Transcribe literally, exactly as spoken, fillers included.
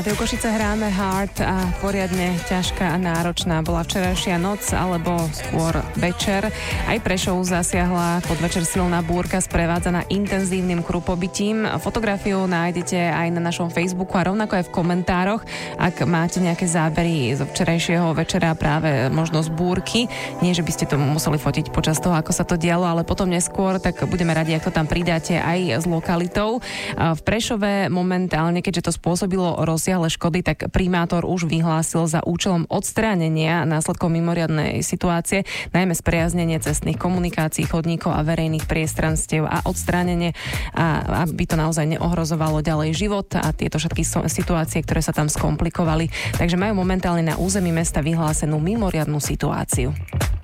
Rádiu Košice hráme hard a poriadne ťažká a náročná bola včerajšia noc, alebo skôr večer. Aj Prešov zasiahla podvečer silná búrka sprevádzaná intenzívnym krupobitím. Fotografiu nájdete aj na našom Facebooku a rovnako aj v komentároch, ak máte nejaké zábery zo včerajšieho večera práve možno z búrky. Nie, že by ste to museli fotiť počas toho, ako sa to dialo, ale potom neskôr, tak budeme radi, ak to tam pridáte aj s lokalitou. V Prešove momentálne, keďže to spôsobilo rozsiahle škody, tak primátor už vyhlásil za účelom odstránenia následkov mimoriadnej situácie, najmä spriaznenie cestných komunikácií, chodníkov a verejných priestranstiev a odstránenie, a aby to naozaj neohrozovalo ďalej život a tieto všetky situácie, ktoré sa tam skomplikovali. Takže majú momentálne na území mesta vyhlásenú mimoriadnu situáciu.